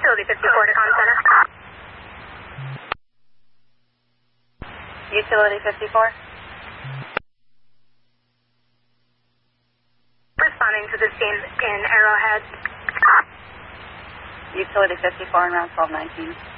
Utility 54 to Comm Center. Utility 54. Responding to the scene in Arrowhead. Utility 54 and round 1219.